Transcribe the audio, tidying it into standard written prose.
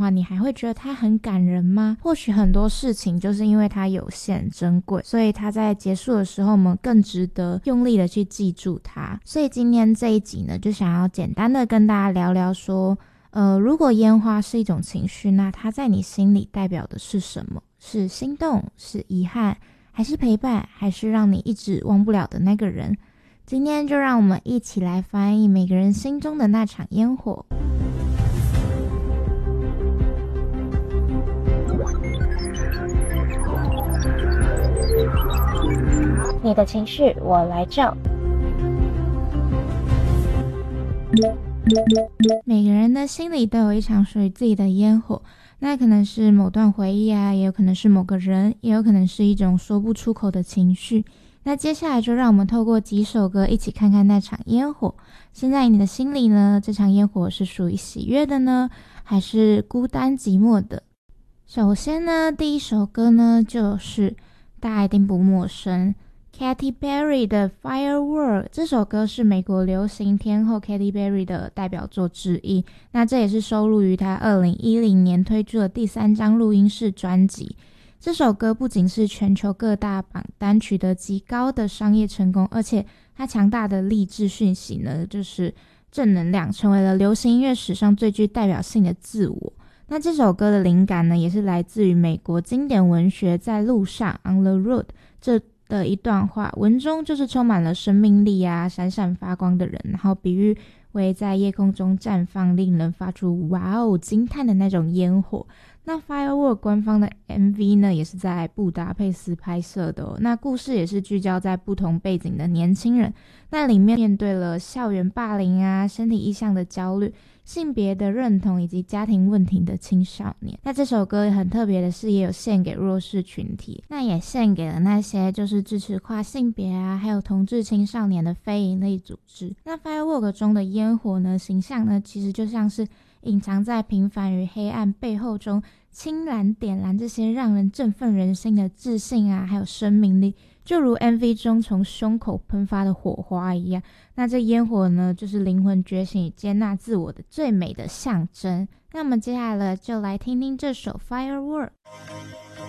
话，你还会觉得它很感人吗？或许很多事情就是因为它有限珍贵，所以它在结束的时候我们更值得用力的去记住它。所以今天这一集呢，就想要简单的跟大家聊聊说如果烟花是一种情绪，那它在你心里代表的是什么？是心动，是遗憾，还是陪伴，还是让你一直忘不了的那个人？今天就让我们一起来翻译每个人心中的那场烟火。 你的情绪我来照。 每个人的心里都有一场属于自己的烟火，那可能是某段回忆啊，也有可能是某个人，也有可能是一种说不出口的情绪。那接下来就让我们透过几首歌一起看看那场烟火。现在你的心里呢，这场烟火是属于喜悦的呢，还是孤单寂寞的？首先呢，第一首歌呢，就是大家一定不陌生Katy Perry 的 Firework。 这首歌是美国流行天后 Katy Perry 的代表作之一，那这也是收录于她2010年推出的第3张录音室专辑。这首歌不仅是全球各大榜单取得极高的商业成功，而且它强大的励志讯息呢，就是正能量，成为了流行音乐史上最具代表性的自我。那这首歌的灵感呢，也是来自于美国经典文学在路上 On the Road 这的一段话，文中就是充满了生命力啊，闪闪发光的人，然后比喻为在夜空中绽放，令人发出哇哦惊叹的那种烟火。那 Firework 官方的 MV 呢，也是在布达佩斯拍摄的那故事也是聚焦在不同背景的年轻人，那里面面对了校园霸凌啊、身体意象的焦虑、性别的认同以及家庭问题的青少年。那这首歌很特别的是，也有献给弱势群体，那也献给了那些就是支持跨性别啊，还有同志青少年的非营利组织。那 Firework 中的烟火呢，形象呢，其实就像是隐藏在平凡与黑暗背后中，轻燃点燃这些让人振奋人心的自信啊，还有生命力，就如 MV 中从胸口喷发的火花一样。那这烟火呢，就是灵魂觉醒与接纳自我的最美的象征。那我们接下来就来听听这首 Firework。